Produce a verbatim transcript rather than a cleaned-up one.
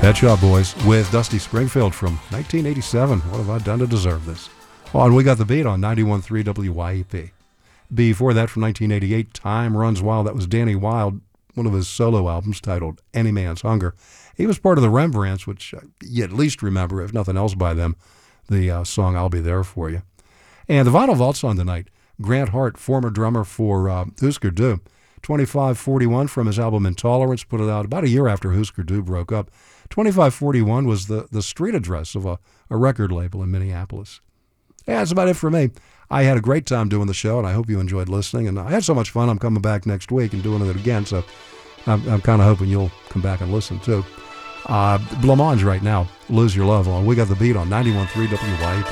Pet Shop Boys with Dusty Springfield from nineteen eighty-seven. What have I done to deserve this? Oh, and we got the beat on ninety-one point three W Y E P. Before that, from nineteen eighty-eight, Time Runs Wild. That was Danny Wilde, one of his solo albums titled Any Man's Hunger. He was part of the Rembrandts, which you at least remember, if nothing else by them, the uh, song I'll Be There For You. And the Vinyl Vault on tonight, Grant Hart, former drummer for uh, Husker Du. twenty-five forty-one from his album Intolerance, put it out about a year after Husker Du broke up. twenty-five forty-one was the, the street address of a, a record label in Minneapolis. Yeah, that's about it for me. I had a great time doing the show, and I hope you enjoyed listening. And I had so much fun, I'm coming back next week and doing it again, so I'm, I'm kind of hoping you'll come back and listen, too. Uh, Blancmange right now, Lose Your Love on. We got the beat on ninety-one point three W Y E P.